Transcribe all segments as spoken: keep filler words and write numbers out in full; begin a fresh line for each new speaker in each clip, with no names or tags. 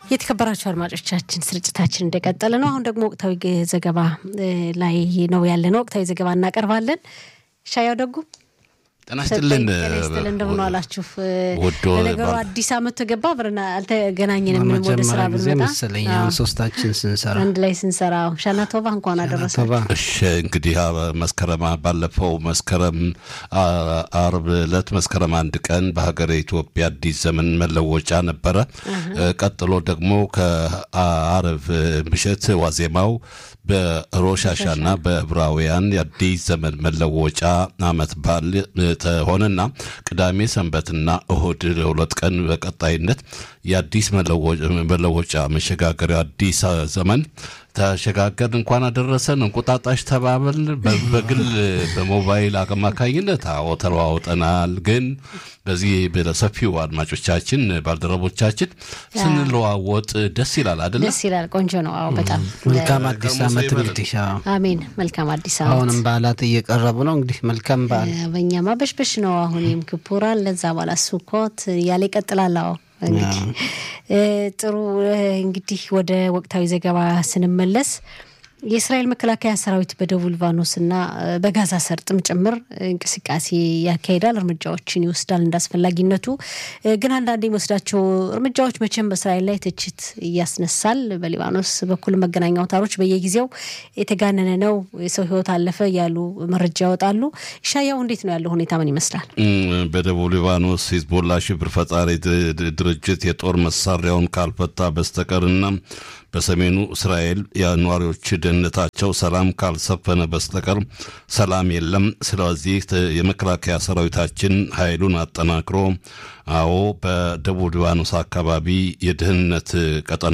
የተከበራችሁ አድማጮቻችን ስርጭታችን እንደቀጠለ ነው። አሁን ደግሞ ወቅታዊ ዘገባ ላይ ነው ያለነው። ወቅታዊ ዘገባ እናቀርባለን። ሻያው ደጉ
ተናስተልን
ተናስተልን እንደምን ዋላችሁ? ለነገሩ አዲስ አመት ተገባ ብረና አልተገናኘንም። ምንም ወደ ስራ ብንመጣ
መሰለኛው ሶስታችን ስንሰራ
አንድ ላይ ስንሰራ ሻናቶባ እንኳን አደረሳችሁ።
እሺ እንግዲህ መስከረም ባለፈው መስከረም አርብ ዕለት መስከረም አንድ ቀን በሀገረ ኢትዮጵያ አዲስ ዘመን መለወጫ ነበረ። ቀጥሎ ደግሞ ከአርብ ምሽት ዋዜማው በሮሻሻና በዕብራውያን የአዲስ ዘመን መለወጫ አመት በዓል ሆነና ቅዳሜ ሰንበትና እሁድ ለሁለት ቀን በቀጣይነት የአዲስ መለወጫ መሸጋገሪያ አዲስ ዘመን ተሸጋገር እንኳን አደረሰን እንቁጣጣሽ ተባበል በግል በሞባይል አማካኝነት ተለዋውጠናል። ግን በዚህ በሰፊው አድማጮቻችን ባልደረቦቻችን ስንለዋወጥ ደስ ይላል አይደል?
ደስ ይላል። ቆንጆ ነው። አዎ በጣም
መልካም አዲስ አመት እንግዲህ።
አሜን። መልካም አዲስ አመት።
አሁንም በዓላት እየቀረቡ ነው እንግዲህ መልካም በዓል።
በእኛማ በሽበሽ ነው። አሁን የም ክፑራን ለዛ በኋላ ሱኮት ያለ ይቀጥላል። አዎ እንግዲህ ጥሩ እንግዲህ ወደ ወቅታዊ ዘገባ ስንመለስ የእስራኤል መከላከያ ሰራዊት በደቡብ ሊባኖስና በጋዛ ሰርጥም ጭምር እንቅስቃሴ ያካሂዳል፣ እርምጃዎችን ይወስዳል እንዳስፈላጊነቱ። ግን አንዳንዴ የሚወስዳቸው እርምጃዎች መቼም በእስራኤል ላይ ትችት ያስነሳል። በሊባኖስ በኩል መገናኛ አውታሮች በየጊዜው የተጋነነ ነው፣ የሰው ህይወት አለፈ ያሉ መረጃ ያወጣሉ። ሻያው እንዴት ነው ያለው ሁኔታ ምን ይመስላል?
በደቡብ ሊባኖስ ሂዝቦላ ሽብር ፈጣሪ ድርጅት የጦር መሳሪያውን ካልፈታ በስተቀርና በሰሜኑ እስራኤል የነዋሪዎች ደህንነታቸው ሰላም ካልሰፈነ በስተቀር ሰላም የለም። ስለዚህ የመከላከያ ሰራዊታችን ኃይሉን አጠናክሮ አዎ በደቡብ ሊባኖስ አካባቢ የደህንነት ቀጠና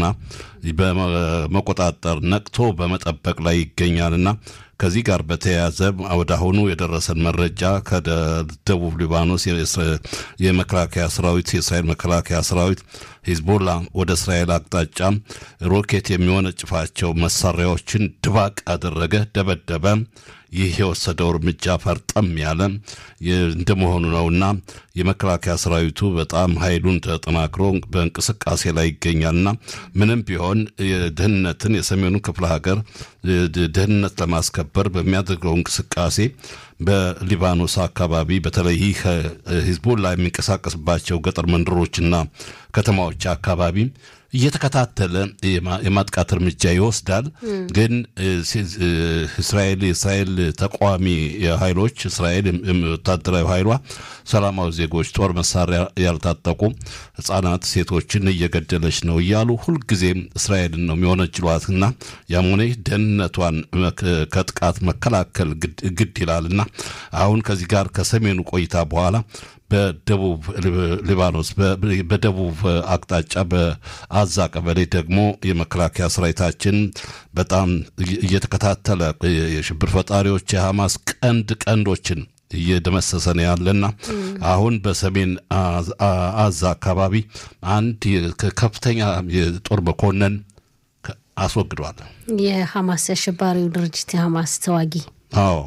በመቆጣጠር ነቅቶ በመጠበቅ ላይ ይገኛልና ከዚህ ጋር በተያያዘ ወደ አሁኑ የደረሰን መረጃ ከደቡብ ሊባኖስ የመከላከያ ሰራዊት የእስራኤል መከላከያ ሰራዊት ሂዝቦላ ወደ እስራኤል አቅጣጫ ሮኬት የሚወነጭፋቸው መሳሪያዎችን ድባቅ አደረገ፣ ደበደበ። ይህ የወሰደው እርምጃ ፈርጠም ያለ እንደመሆኑ ነውና የመከላከያ ሰራዊቱ በጣም ኃይሉን ተጠናክሮ በእንቅስቃሴ ላይ ይገኛልና ምንም ቢሆን የደህንነትን የሰሜኑ ክፍለ ሀገር ደህንነት ለማስከበር በሚያደርገው እንቅስቃሴ በሊባኖስ አካባቢ በተለይ ሂዝቦላ የሚንቀሳቀስባቸው ገጠር መንደሮችና ከተማዎች አካባቢ እየተከታተለ የማጥቃት እርምጃ ይወስዳል። ግን እስራኤል የእስራኤል ተቋሚ ኃይሎች እስራኤል ወታደራዊ ኃይሏ ሰላማዊ ዜጎች ጦር መሳሪያ ያልታጠቁ ህፃናት፣ ሴቶችን እየገደለች ነው እያሉ ሁልጊዜም እስራኤልን ነው የሚወነጅሏትና ያም ሆነ ደህንነቷን ከጥቃት መከላከል ግድ ይላልና አሁን ከዚህ ጋር ከሰሜኑ ቆይታ በኋላ በደቡብ ሊባኖስ በደቡብ አቅጣጫ በአዛ ቀበሌ ደግሞ የመከላከያ ሰራዊታችን በጣም እየተከታተለ የሽብር ፈጣሪዎች የሐማስ ቀንድ ቀንዶችን እየደመሰሰ ነው ያለና አሁን በሰሜን አዛ አካባቢ አንድ ከፍተኛ የጦር መኮንን አስወግዷል።
የሐማስ አሸባሪው ድርጅት የሐማስ ተዋጊ አዎ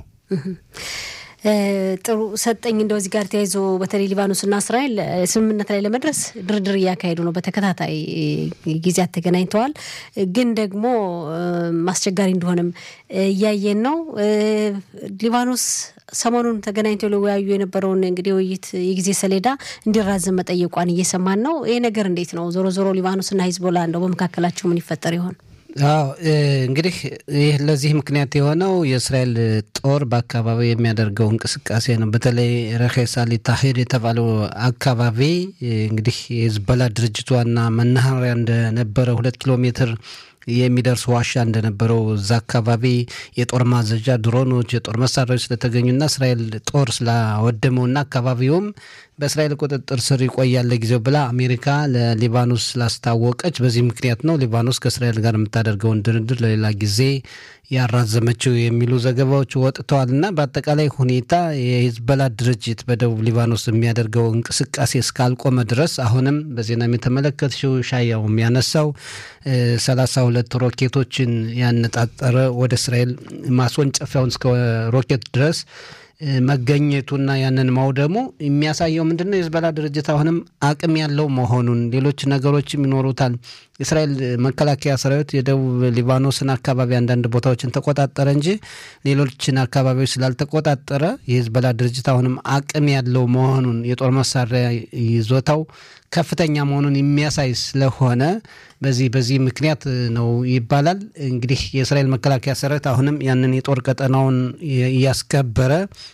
ጥሩ ሰጠኝ። እንደዚህ ጋር ተያይዞ በተለይ ሊባኖስና እስራኤል ስምምነት ላይ ለመድረስ ድርድር እያካሄዱ ነው። በተከታታይ ጊዜያት ተገናኝተዋል። ግን ደግሞ ማስቸጋሪ እንደሆነም እያየን ነው። ሊባኖስ ሰሞኑን ተገናኝተው ለወያዩ የነበረውን እንግዲህ ውይይት የጊዜ ሰሌዳ እንዲራዘም መጠየቋን እየሰማን ነው። ይሄ ነገር እንዴት ነው? ዞሮ ዞሮ ሊባኖስና ሂዝቦላ እንደው በመካከላቸው ምን ይፈጠር ይሆን?
አዎ እንግዲህ ይህ ለዚህ ምክንያት የሆነው የእስራኤል ጦር በአካባቢው የሚያደርገው እንቅስቃሴ ነው። በተለይ ረኼስ አሊ ታሂር የተባለው አካባቢ እንግዲህ የሂዝቦላ ድርጅት ዋና መናኸሪያ እንደነበረ ሁለት ኪሎ ሜትር የሚደርስ ዋሻ እንደነበረው እዛ አካባቢ የጦር ማዘዣ ድሮኖች፣ የጦር መሳሪያዎች ስለተገኙና እስራኤል ጦር ስላወደመውና አካባቢውም በእስራኤል ቁጥጥር ስር ይቆያል ለጊዜው ብላ አሜሪካ ለሊባኖስ ስላስታወቀች በዚህ ምክንያት ነው ሊባኖስ ከእስራኤል ጋር የምታደርገውን ድርድር ለሌላ ጊዜ ያራዘመችው የሚሉ ዘገባዎች ወጥተዋልና በአጠቃላይ ሁኔታ የሂዝቦላ ድርጅት በደቡብ ሊባኖስ የሚያደርገው እንቅስቃሴ እስካልቆመ ድረስ አሁንም በዜና የተመለከተው ሻያው የሚያነሳው ሰላሳ ሁለት ሮኬቶችን ያነጣጠረ ወደ እስራኤል ማስወንጨፊያውን እስከ ሮኬት ድረስ መገኘቱና ያንን ማውደሙ የሚያሳየው ምንድነው? የሂዝቦላ ድርጅት አሁንም አቅም ያለው መሆኑን ሌሎች ነገሮችም ይኖሩታል። የእስራኤል መከላከያ ሰራዊት የደቡብ ሊባኖስን አካባቢ አንዳንድ ቦታዎችን ተቆጣጠረ እንጂ ሌሎችን አካባቢዎች ስላልተቆጣጠረ የሂዝቦላ ድርጅት አሁንም አቅም ያለው መሆኑን የጦር መሳሪያ ይዞታው ከፍተኛ መሆኑን የሚያሳይ ስለሆነ በዚህ በዚህ ምክንያት ነው ይባላል። እንግዲህ የእስራኤል መከላከያ ሰራዊት አሁንም ያንን የጦር ቀጠናውን እያስከበረ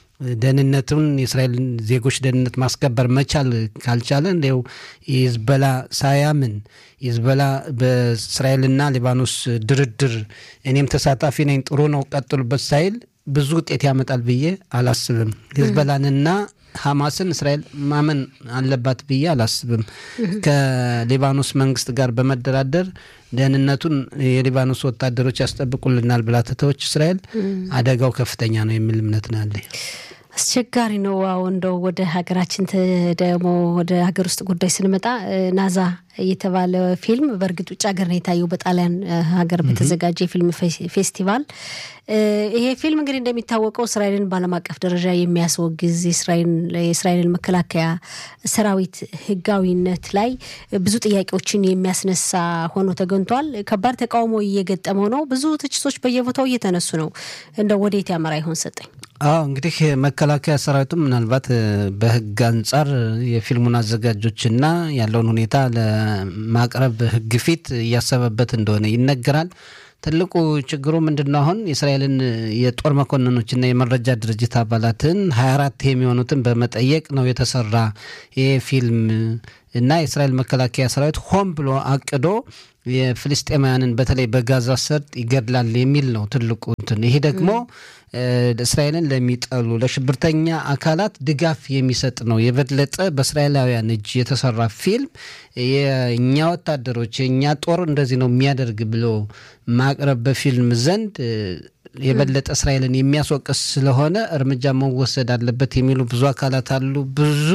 ደህንነቱን የእስራኤል ዜጎች ደህንነት ማስከበር መቻል ካልቻለ እንደው የሂዝቦላ ሳያምን ሂዝቦላ በእስራኤልና ሊባኖስ ድርድር እኔም ተሳታፊ ነኝ ጥሩ ነው ቀጥሉበት ሳይል ብዙ ውጤት ያመጣል ብዬ አላስብም። ሂዝቦላንና ሐማስን እስራኤል ማመን አለባት ብዬ አላስብም። ከሊባኖስ መንግስት ጋር በመደራደር ደህንነቱን የሊባኖስ ወታደሮች ያስጠብቁልናል ብላ ተተወች እስራኤል አደጋው ከፍተኛ ነው የሚል እምነት ነው ያለኝ።
አስቸጋሪ ነው። አዎ እንደው ወደ ሀገራችን ደግሞ ወደ ሀገር ውስጥ ጉዳይ ስንመጣ ናዛ የተባለ ፊልም በእርግጥ ውጭ ሀገር ነው የታየው በጣሊያን ሀገር በተዘጋጀ ፊልም ፌስቲቫል። ይሄ ፊልም እንግዲህ እንደሚታወቀው እስራኤልን በዓለም አቀፍ ደረጃ የሚያስወግዝ የእስራኤል የእስራኤልን መከላከያ ሰራዊት ህጋዊነት ላይ ብዙ ጥያቄዎችን የሚያስነሳ ሆኖ ተገኝቷል። ከባድ ተቃውሞ እየገጠመው ነው። ብዙ ትችቶች በየቦታው እየተነሱ ነው። እንደው ወዴት ያመራ ይሆን ሰጠኝ?
አዎ እንግዲህ መከላከያ ሰራዊቱ ምናልባት በህግ አንጻር የፊልሙን አዘጋጆችና ያለውን ሁኔታ ለማቅረብ ህግ ፊት እያሰበበት እንደሆነ ይነገራል። ትልቁ ችግሩ ምንድነው? አሁን የእስራኤልን የጦር መኮንኖችና የመረጃ ድርጅት አባላትን ሀያ አራት የሚሆኑትን በመጠየቅ ነው የተሰራ ይሄ ፊልም እና የእስራኤል መከላከያ ሰራዊት ሆን ብሎ አቅዶ የፍልስጤማውያንን በተለይ በጋዛ ሰርጥ ይገድላል የሚል ነው ትልቁ እንትን። ይሄ ደግሞ እስራኤልን ለሚጠሉ ለሽብርተኛ አካላት ድጋፍ የሚሰጥ ነው። የበለጠ በእስራኤላውያን እጅ የተሰራ ፊልም የኛ ወታደሮች የኛ ጦር እንደዚህ ነው የሚያደርግ ብሎ ማቅረብ በፊልም ዘንድ የበለጠ እስራኤልን የሚያስወቅስ ስለሆነ እርምጃ መወሰድ አለበት የሚሉ ብዙ አካላት አሉ። ብዙ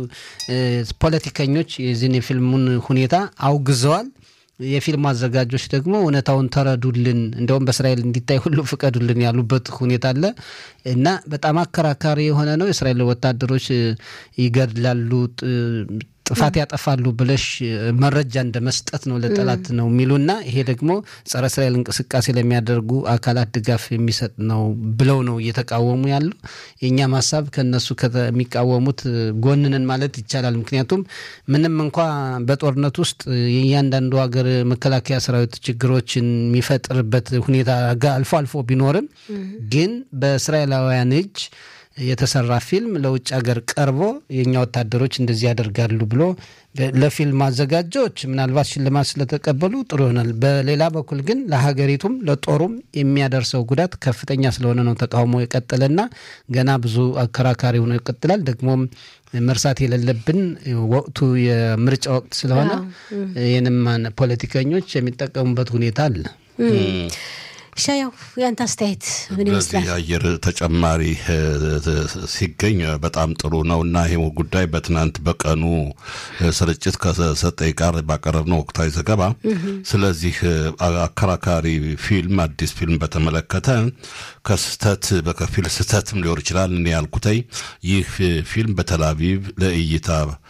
ፖለቲከኞች የዚህን የፊልሙን ሁኔታ አውግዘዋል። የፊልም አዘጋጆች ደግሞ እውነታውን ተረዱልን እንደውም በእስራኤል እንዲታይ ሁሉ ፍቀዱልን ያሉበት ሁኔታ አለ እና በጣም አከራካሪ የሆነ ነው። የእስራኤል ወታደሮች ይገድላሉ ጥፋት ያጠፋሉ ብለሽ መረጃ እንደመስጠት ነው ለጠላት ነው የሚሉና ይሄ ደግሞ ጸረ እስራኤል እንቅስቃሴ ለሚያደርጉ አካላት ድጋፍ የሚሰጥ ነው ብለው ነው እየተቃወሙ ያሉ። የኛ ማሳብ ከነሱ ከሚቃወሙት ጎንነን ማለት ይቻላል። ምክንያቱም ምንም እንኳን በጦርነት ውስጥ የእያንዳንዱ ሀገር መከላከያ ሰራዊት ችግሮችን የሚፈጥርበት ሁኔታ አልፎ አልፎ ቢኖርም ግን በእስራኤላውያን እጅ የተሰራ ፊልም ለውጭ ሀገር ቀርቦ የኛ ወታደሮች እንደዚህ ያደርጋሉ ብሎ ለፊልም አዘጋጆች ምናልባት ሽልማት ስለተቀበሉ ጥሩ ይሆናል። በሌላ በኩል ግን ለሀገሪቱም ለጦሩም የሚያደርሰው ጉዳት ከፍተኛ ስለሆነ ነው ተቃውሞ የቀጠለና ገና ብዙ አከራካሪ ሆኖ ይቀጥላል። ደግሞም መርሳት የሌለብን ወቅቱ የምርጫ ወቅት ስለሆነ የነም ፖለቲከኞች የሚጠቀሙበት ሁኔታ አለ።
ሻያው ያንተ አስተያየት ምን ይመስላል?
የአየር ተጨማሪ ሲገኝ በጣም ጥሩ ነውና ይሄው ጉዳይ በትናንት በቀኑ ስርጭት ከሰጠኝ ጋር ባቀረብነው ወቅታዊ ዘገባ ስለዚህ አከራካሪ ፊልም አዲስ ፊልም በተመለከተ ከስተት በከፊል ስተትም ሊሆን ይችላል እኔ ያልኩተይ ይህ ፊልም በተላቪቭ ለእይታ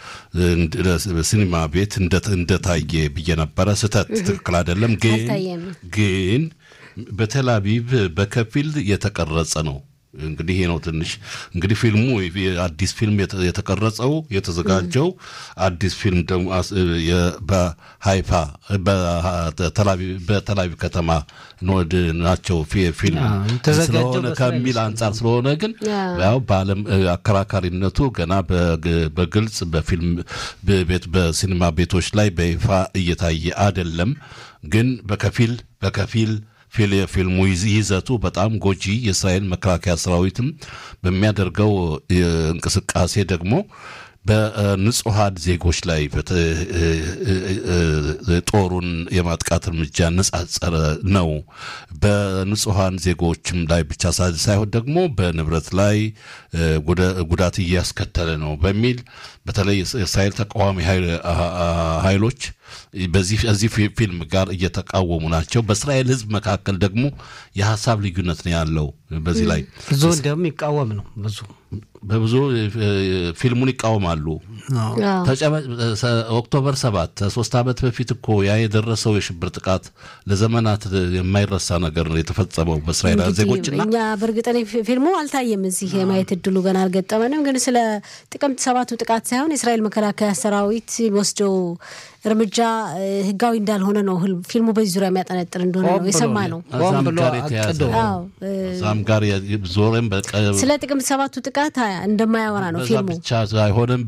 በሲኒማ ቤት እንደታየ ብዬ ነበረ። ስተት ትክክል አይደለም ግን ግን በተላቪቭ በከፊል የተቀረጸ ነው። እንግዲህ ይሄ ነው ትንሽ እንግዲህ ፊልሙ አዲስ ፊልም የተቀረጸው የተዘጋጀው አዲስ ፊልም ደግሞ በሃይፋ በተላቪቭ በተላቪቭ ከተማ ነው ናቸው ፊልም ስለሆነ ከሚል አንፃር ስለሆነ ግን ያው በዓለም አከራካሪነቱ ገና በግልጽ በፊልም በቤት በሲኒማ ቤቶች ላይ በይፋ እየታየ አይደለም። ግን በከፊል በከፊል ፊልሙ ይዘቱ በጣም ጎጂ የእስራኤል መከላከያ ሰራዊትም በሚያደርገው እንቅስቃሴ ደግሞ በንጹሃን ዜጎች ላይ ጦሩን የማጥቃት እርምጃ ነጻጸረ ነው። በንጹሃን ዜጎችም ላይ ብቻ ሳይሆን ደግሞ በንብረት ላይ ጉዳት እያስከተለ ነው በሚል በተለይ የእስራኤል ተቃዋሚ ኃይሎች በዚህ እዚህ ፊልም ጋር እየተቃወሙ ናቸው። በእስራኤል ህዝብ መካከል ደግሞ የሐሳብ ልዩነት ነው ያለው በዚህ ላይ
ብዙ እንደም ይቃወም ነው ብዙ
በብዙ ፊልሙን ይቃወማሉ። ኦክቶበር ሰባት ሶስት አመት በፊት እኮ ያ የደረሰው የሽብር ጥቃት ለዘመናት የማይረሳ ነገር ነው የተፈጸመው በእስራኤል ዜጎችና
እኛ በርግጠኔ ፊልሙ አልታየም እዚህ የማየት እድሉ ገና አልገጠመንም። ግን ስለ ጥቅምት ሰባቱ ጥቃት ሳይሆን የእስራኤል መከላከያ ሰራዊት ወስደው እርምጃ ህጋዊ እንዳልሆነ ነው ፊልሙ በዚህ ዙሪያ የሚያጠነጥን እንደሆነ ነው የሰማነው።
ዛም ጋር የተያዘ ዛም ጋር ዞረን
ስለ ጥቅምት ሰባቱ ጥቃት እንደማያወራ ነው ፊልሙ።
ብቻ አይሆንም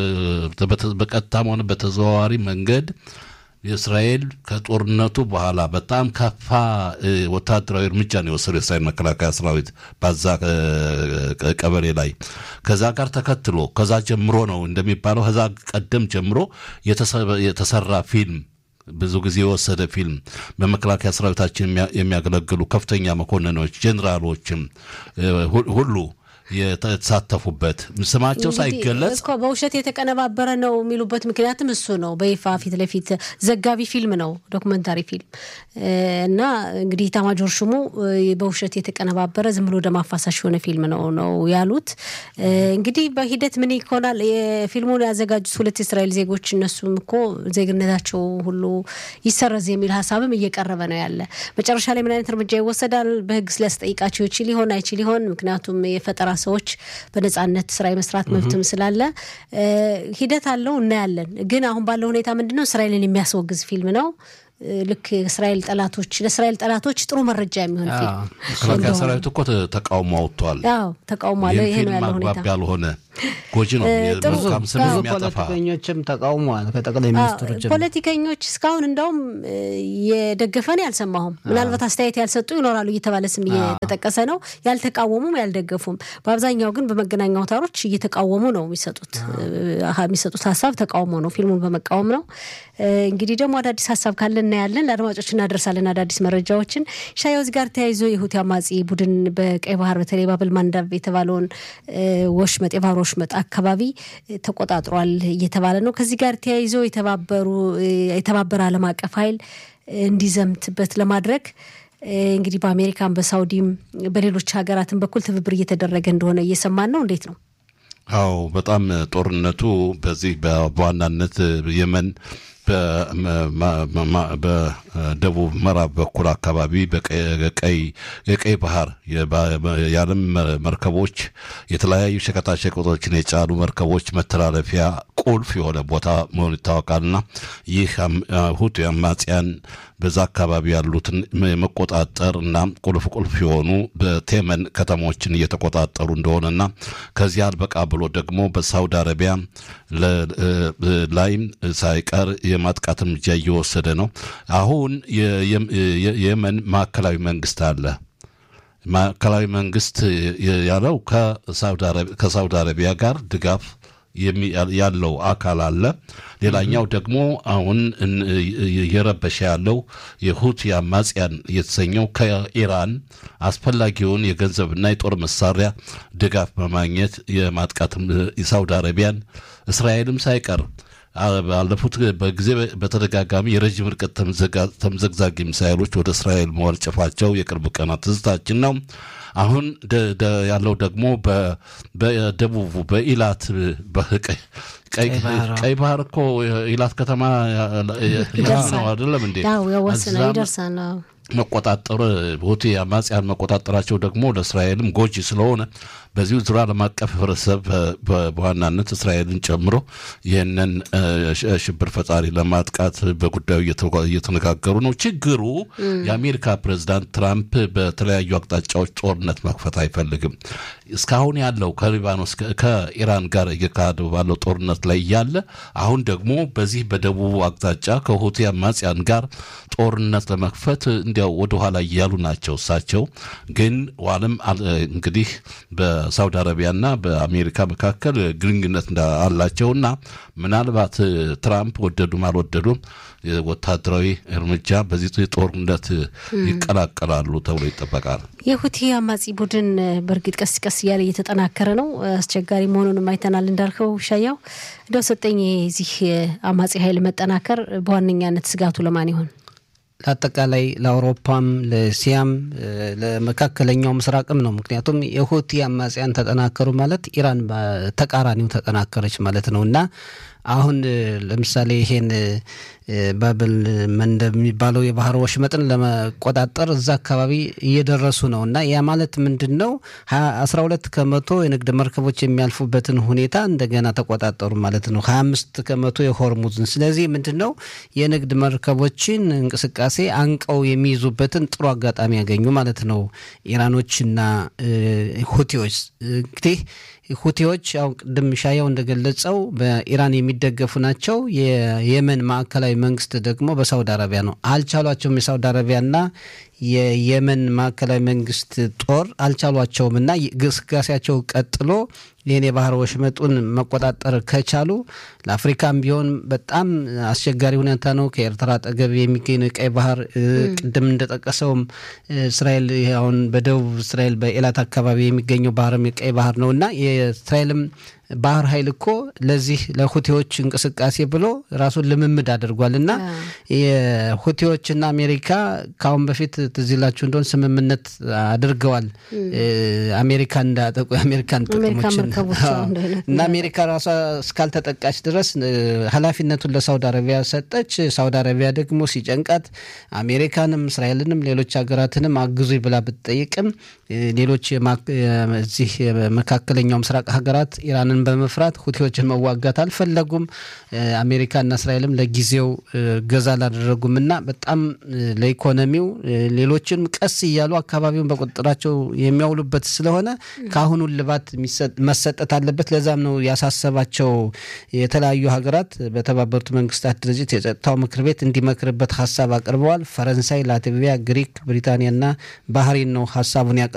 በቀጥታም ሆነ በተዘዋዋሪ መንገድ የእስራኤል ከጦርነቱ በኋላ በጣም ከፋ ወታደራዊ እርምጃ ነው የወሰደው የእስራኤል መከላከያ ሰራዊት ባዛ ቀበሌ ላይ። ከዛ ጋር ተከትሎ ከዛ ጀምሮ ነው እንደሚባለው ከዛ ቀደም ጀምሮ የተሰራ ፊልም ብዙ ጊዜ የወሰደ ፊልም በመከላከያ ሰራዊታችን የሚያገለግሉ ከፍተኛ መኮንኖች ጄኔራሎችም ሁሉ የተሳተፉበት ስማቸው ሳይገለጽ
እኮ በውሸት የተቀነባበረ ነው የሚሉበት ምክንያቱም እሱ ነው። በይፋ ፊት ለፊት ዘጋቢ ፊልም ነው ዶክመንታሪ ፊልም እና እንግዲህ ታማጆር ሹሙ በውሸት የተቀነባበረ ዝም ብሎ ደማፋሳሽ የሆነ ፊልም ነው ነው ያሉት። እንግዲህ በሂደት ምን ይሆናል የፊልሙን ያዘጋጁት ሁለት እስራኤል ዜጎች እነሱም እኮ ዜግነታቸው ሁሉ ይሰረዝ የሚል ሐሳብም እየቀረበ ነው ያለ። መጨረሻ ላይ ምን አይነት እርምጃ ይወሰዳል በህግ ስለያስጠይቃቸው ይችል ይሆን አይችል ይሆን ምክንያቱም የፈጠራ ሰዎች በነጻነት ስራ የመስራት መብትም ስላለ ሂደት አለው እናያለን። ግን አሁን ባለው ሁኔታ ምንድነው እስራኤልን የሚያስወግዝ ፊልም ነው። ልክ እስራኤል ጠላቶች ለእስራኤል ጠላቶች ጥሩ መረጃ የሚሆን ፊልም
መከላከያ ሰራዊት እኮ ተቃውሞ አውጥቷል።
አዎ ተቃውሞ አለ። ይሄ ነው ያለው ሁኔታ
ያልሆነ ጎጂ ነው። የመልካም ስም የሚያጠፋ
ፖለቲከኞችም ተቃውሟል። ከጠቅላይ ሚኒስትሩ ጀምሮ
ፖለቲከኞች እስካሁን እንደውም የደገፈን ያልሰማሁም ምናልባት አስተያየት ያልሰጡ ይኖራሉ እየተባለ ስም እየተጠቀሰ ነው። ያልተቃወሙም ያልደገፉም በአብዛኛው ግን በመገናኛ አውታሮች እየተቃወሙ ነው የሚሰጡት የሚሰጡት ሐሳብ ተቃውሞ ነው ፊልሙን በመቃወም ነው። እንግዲህ ደግሞ አዳዲስ ሐሳብ ካለ እናያለን ለአድማጮች እናደርሳለን አዳዲስ መረጃዎችን። ሻዮዝ ጋር ተያይዞ የሁቲ አማጺ ቡድን በቀይ ባህር በተለይ ባብል ማንዳብ የተባለውን ወሽመጥ የባህር ወሽመጥ አካባቢ ተቆጣጥሯል እየተባለ ነው። ከዚህ ጋር ተያይዞ የተባበሩ የተባበረ ዓለም አቀፍ ኃይል እንዲዘምትበት ለማድረግ እንግዲህ በአሜሪካም በሳውዲም በሌሎች ሀገራትም በኩል ትብብር እየተደረገ እንደሆነ እየሰማን ነው። እንዴት ነው?
አዎ በጣም ጦርነቱ በዚህ በዋናነት የመን በደቡብ ምዕራብ በኩል አካባቢ በቀይ የቀይ ባህር የዓለም መርከቦች የተለያዩ ሸቀጣሸቀጦችን የጫኑ መርከቦች መተላለፊያ ቁልፍ የሆነ ቦታ መሆኑ ይታወቃልና ይህ ሁቲ አማጽያን በዛ አካባቢ ያሉትን መቆጣጠር እና ቁልፍ ቁልፍ የሆኑ በቴመን ከተሞችን እየተቆጣጠሩ እንደሆነና ከዚያ አልበቃ ብሎ ደግሞ በሳውዲ አረቢያ ላይ ሳይቀር የማጥቃት እርምጃ እየወሰደ ነው። አሁን የየመን ማዕከላዊ መንግስት አለ። ማዕከላዊ መንግስት ያለው ከሳውዲ አረቢያ ጋር ድጋፍ ያለው አካል አለ። ሌላኛው ደግሞ አሁን የረበሸ ያለው የሁቲ አማጽያን የተሰኘው ከኢራን አስፈላጊውን የገንዘብና የጦር መሳሪያ ድጋፍ በማግኘት የማጥቃት የሳውዲ አረቢያን እስራኤልም ሳይቀር ባለፉት በጊዜ በተደጋጋሚ የረጅም ርቀት ተምዘግዛጊ ሚሳኤሎች ወደ እስራኤል መወርጨፋቸው የቅርብ ቀናት ትዝታችን ነው። አሁን ያለው ደግሞ በደቡብ በኢላት በቀይ ቀይ ባህር እኮ ኢላት ከተማ ነው አይደለም እንዴ?
ያው ያወሰነ ይደርሳል።
መቆጣጠር ሁቲ አማጽያን መቆጣጠራቸው ደግሞ ለእስራኤልም ጎጂ ስለሆነ በዚሁ ዙሪያ ለማቀፍ ህብረተሰብ በዋናነት እስራኤልን ጨምሮ ይህንን ሽብር ፈጣሪ ለማጥቃት በጉዳዩ እየተነጋገሩ ነው። ችግሩ የአሜሪካ ፕሬዝዳንት ትራምፕ በተለያዩ አቅጣጫዎች ጦርነት መክፈት አይፈልግም። እስካሁን ያለው ከሊባኖስ ከኢራን ጋር እየካሄደ ባለው ጦርነት ላይ ያለ አሁን ደግሞ በዚህ በደቡብ አቅጣጫ ከሁቲ አማጽያን ጋር ጦርነት ለመክፈት እንዲያው ወደ ኋላ እያሉ ናቸው እሳቸው ግን ዋለም እንግዲህ በሳውዲ አረቢያና በአሜሪካ መካከል ግንኙነት እንዳላቸውና ምናልባት ትራምፕ ወደዱም አልወደዱም ወታደራዊ እርምጃ በዚህ ጦርነት ይቀላቀላሉ ተብሎ ይጠበቃል።
የሁቲ አማጺ ቡድን በርግጥ ቀስ ቀስ ያለ እየተጠናከረ ነው አስቸጋሪ መሆኑን አይተናል እንዳልከው ሻያው እንደው ሰጠኝ እዚህ አማጺ ኃይል መጠናከር በዋነኛነት ስጋቱ ለማን ይሆን?
ለአጠቃላይ ለአውሮፓም ለሲያም ለመካከለኛው ምስራቅም ነው ምክንያቱም የሁቲ አማጺያን ተጠናከሩ ማለት ኢራን ተቃራኒው ተጠናከረች ማለት ነውና አሁን ለምሳሌ ይሄን ባብል መንደብ የሚባለው የባህር ወሽመጥን ለመቆጣጠር እዛ አካባቢ እየደረሱ ነውና ያ ማለት ምንድነው አስራ ሁለት ከመቶ የንግድ መርከቦች የሚያልፉበትን ሁኔታ እንደገና ተቆጣጠሩ ማለት ነው ሀያ አምስት ከመቶ የሆርሙዝን ስለዚህ ምንድነው የንግድ መርከቦችን እንቅስቃሴ አንቀው የሚይዙበትን ጥሩ አጋጣሚ ያገኙ ማለት ነው ኢራኖችና ሁቲዎች እንግዲህ ሁቲዎች ያው ቅድም ሻያው እንደገለጸው በኢራን የሚደገፉ ናቸው የየመን ማዕከላዊ መንግስት ደግሞ በሳውዲ አረቢያ ነው አልቻሏቸውም የሳውዲ አረቢያና የየመን ማዕከላዊ መንግስት ጦር አልቻሏቸውምና ግስጋሴያቸው ቀጥሎ የኔ ባህር ወሽመጡን መቆጣጠር ከቻሉ ለአፍሪካም ቢሆን በጣም አስቸጋሪ ሁኔታ ነው ከኤርትራ አጠገብ የሚገኝ ቀይ ባህር ቅድም እንደተጠቀሰው እስራኤል አሁን በደቡብ እስራኤል በኤላት አካባቢ የሚገኘው ባህርም የቀይ ባህር ነውና የእስራኤልም ባህር ኃይል እኮ ለዚህ ለሁቲዎች እንቅስቃሴ ብሎ ራሱን ልምምድ አድርጓልና የሁቲዎችና አሜሪካ ካሁን በፊት ትዝላችሁ እንደሆነ ስምምነት አድርገዋል አሜሪካ እንዳጠቁ አሜሪካን ጥቅሞችን እና አሜሪካ ራሷ እስካልተጠቃች ድረስ ኃላፊነቱን ለሳውዲ አረቢያ ሰጠች ሳውዲ አረቢያ ደግሞ ሲጨንቃት አሜሪካንም እስራኤልንም ሌሎች ሀገራትንም አግዙ ይብላ ብትጠይቅም ሌሎች እዚህ መካከለኛው ምስራቅ ሀገራት ኢራንን በመፍራት ሁቲዎችን መዋጋት አልፈለጉም አሜሪካና እስራኤልም ለጊዜው ገዛ አላደረጉምና በጣም ለኢኮኖሚው ሌሎችም ቀስ ይያሉ አካባቢውን በቁጥጥራቸው የሚያውሉበት ስለሆነ ካሁኑ ልባት መሰጠት አለበት ለዛም ነው ያሳሰባቸው የተለያዩ ሀገራት በተባበሩት መንግስታት ድርጅት የጸጥታው ምክር ቤት እንዲመክርበት ሐሳብ አቅርበዋል ፈረንሳይ ላትቪያ ግሪክ ብሪታንያና ባህሬን ነው ሐሳቡን